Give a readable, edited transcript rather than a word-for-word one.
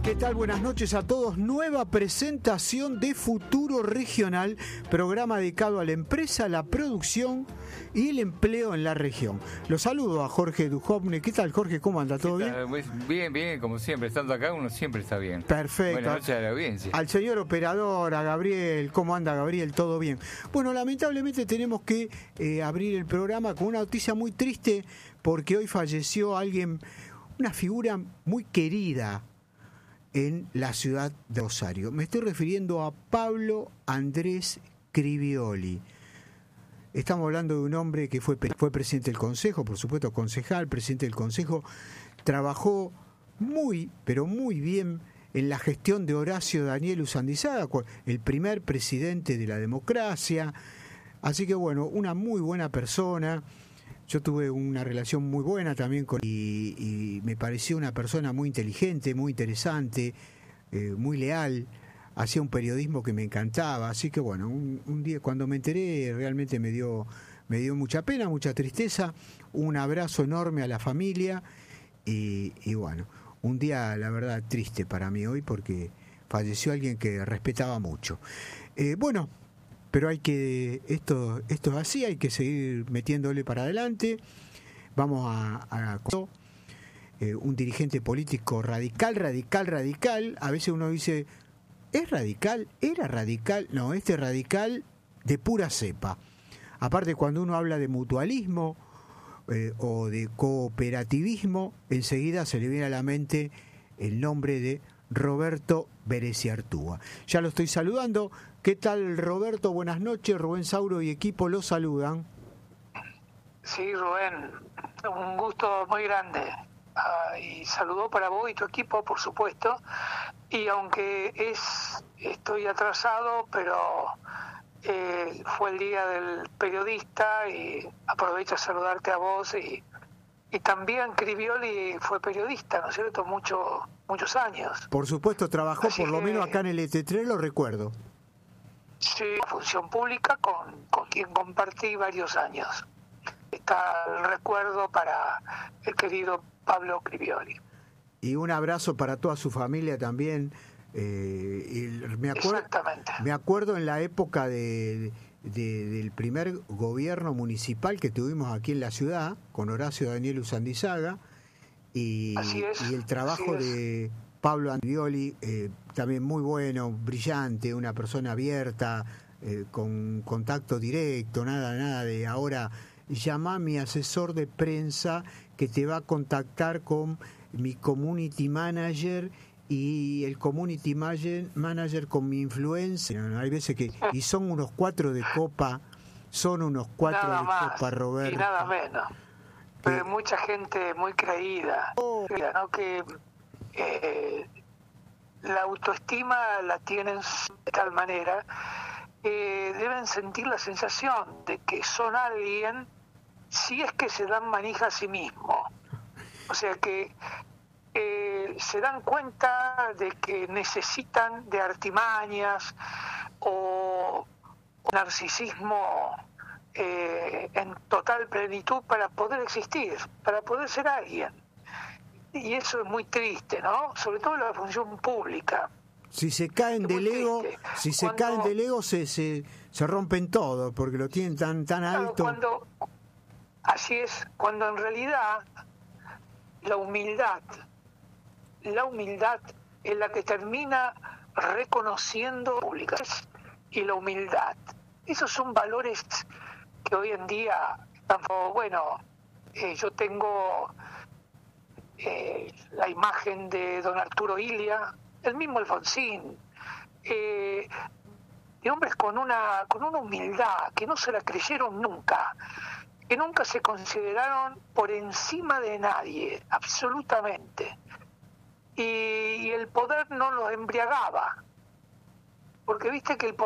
¿qué tal? Buenas noches a todos. Nueva presentación de Futuro Regional, programa dedicado a la empresa, la producción y el empleo en la región. Los saludo a Jorge Duhovne. ¿Qué tal, Jorge? ¿Cómo anda? ¿Todo bien? Bien, bien, como siempre. Estando acá uno siempre está bien. Perfecto. Buenas noches a la audiencia. Al señor operador, a Gabriel. ¿Cómo anda, Gabriel? ¿Todo bien? Bueno, lamentablemente tenemos que abrir el programa con una noticia muy triste porque hoy falleció alguien, una figura muy querida en la ciudad de Rosario. Me estoy refiriendo a Pablo Andrés Crivioli. Estamos hablando de un hombre que fue presidente del Consejo, por supuesto concejal, presidente del Consejo. Trabajó muy, pero muy bien en la gestión de Horacio Daniel Usandizaga, el primer presidente de la democracia. Así que bueno, una muy buena persona. Yo tuve una relación muy buena también con él y me pareció una persona muy inteligente, muy interesante, muy leal. Hacía un periodismo que me encantaba. Así que bueno, un día cuando me enteré realmente me dio mucha pena, mucha tristeza. Un abrazo enorme a la familia y bueno, un día la verdad triste para mí hoy porque falleció alguien que respetaba mucho. Bueno, pero hay que esto es así, hay que seguir metiéndole para adelante. Vamos a un dirigente político radical. A veces uno dice, ¿es radical? ¿Era radical? No, este es radical de pura cepa. Aparte, cuando uno habla de mutualismo o de cooperativismo, enseguida se le viene a la mente el nombre de Roberto Bereciartúa. Ya lo estoy saludando. ¿Qué tal, Roberto? Buenas noches. Rubén Sauro y equipo los saludan. Sí, Rubén, un gusto muy grande. Y saludo para vos y tu equipo, por supuesto. Y aunque estoy atrasado, pero fue el día del periodista y aprovecho a saludarte a vos y también Crivioli fue periodista, ¿no es cierto? Muchos años. Por supuesto, trabajó así por lo menos acá en el ET3, lo recuerdo. Sí, función pública con quien compartí varios años. Está el recuerdo para el querido Pablo Crivioli. Y un abrazo para toda su familia también. Exactamente. Me acuerdo en la época del primer gobierno municipal que tuvimos aquí en la ciudad, con Horacio Daniel Usandizaga, y el trabajo de Pablo Andrioli, también muy bueno, brillante, una persona abierta, con contacto directo, nada de ahora llama a mi asesor de prensa que te va a contactar con mi community manager y el community manager con mi influencer. Hay veces que y son unos 4 de copa, copa, Roberto. Y nada menos. Pero hay mucha gente muy creída, ¿no? Que la autoestima la tienen de tal manera, deben sentir la sensación de que son alguien si es que se dan manija a sí mismo. O sea que se dan cuenta de que necesitan de artimañas o narcisismo en total plenitud para poder existir, para poder ser alguien. Y eso es muy triste, ¿no? Sobre todo en la función pública. Si se caen del ego, caen del ego se rompen todo, porque lo tienen tan alto. Así es, cuando en realidad la humildad es la que termina reconociendo públicas, y la humildad. Esos son valores que hoy en día, yo tengo la imagen de don Arturo Illia, el mismo Alfonsín, de hombres con una humildad que no se la creyeron nunca, que nunca se consideraron por encima de nadie, absolutamente. Y el poder no los embriagaba, porque viste que el poder